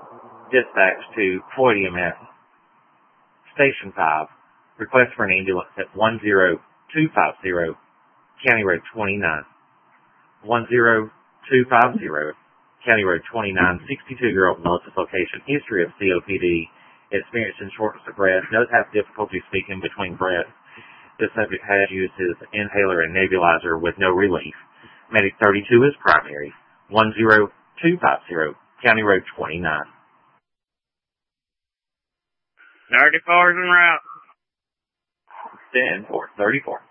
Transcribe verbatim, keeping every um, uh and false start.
Dispatch to Floyd E M S. Station five. Request for an ambulance at one zero two five zero, County Road twenty-nine. one zero two five zero, County Road twenty-nine, sixty-two-year-old male location. History of C O P D. Experiencing shortness of breath. Does have difficulty speaking between breaths. The subject has used his inhaler and nebulizer with no relief. Medic thirty-two is primary. one zero two five zero, County Road twenty-nine. thirty-four is en route. ten four thirty-four.